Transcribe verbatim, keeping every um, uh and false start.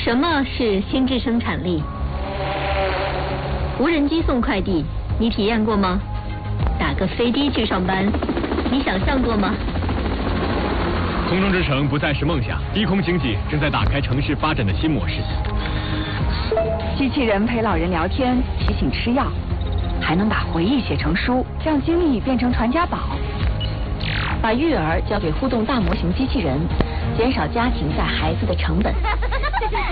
什么是心智生产力？无人机送快递，你体验过吗？打个飞的去上班，你想象过吗？ 空中之城不再是梦想，低空经济正在打开城市发展的新模式。 机器人陪老人聊天，提醒吃药，还能把回忆写成书，让经历变成传家宝。把育儿交给互动大模型机器人，减少家庭带孩子的成本。